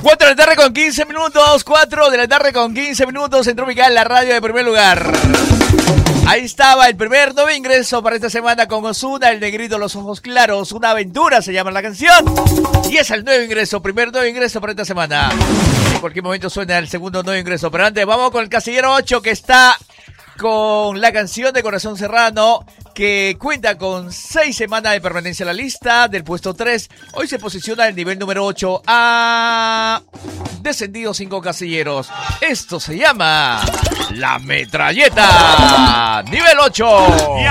4 de la tarde con 15 minutos. 4 de la tarde con 15 minutos. En Tropical, la radio de primer lugar. Ahí estaba el primer nuevo ingreso para esta semana con Ozuna, el negrito, los ojos claros. Una aventura se llama la canción. Y es el nuevo ingreso, primer nuevo ingreso para esta semana. En cualquier momento suena el segundo nuevo ingreso. Pero antes vamos con el casillero 8 que está con la canción de Corazón Serrano, que cuenta con 6 semanas de permanencia en la lista. Del puesto 3, hoy se posiciona en el nivel número 8. Ha descendido 5 casilleros. Esto se llama La Metralleta, nivel 8.